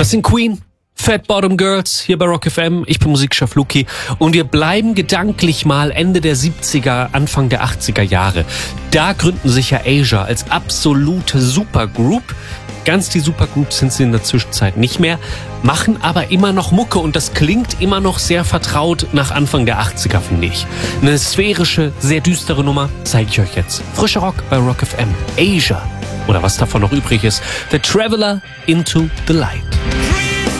Das sind Queen, Fat Bottom Girls, hier bei Rock FM. Ich bin Musikchef Luki und wir bleiben gedanklich mal Ende der 70er, Anfang der 80er Jahre. Da gründen sich ja Asia als absolute Supergroup. Ganz die Supergroups sind sie in der Zwischenzeit nicht mehr, machen aber immer noch Mucke und das klingt immer noch sehr vertraut nach Anfang der 80er, finde ich. Eine sphärische, sehr düstere Nummer zeige ich euch jetzt. Frischer Rock bei Rock FM. Asia. Oder was davon noch übrig ist. The Traveler into the Light.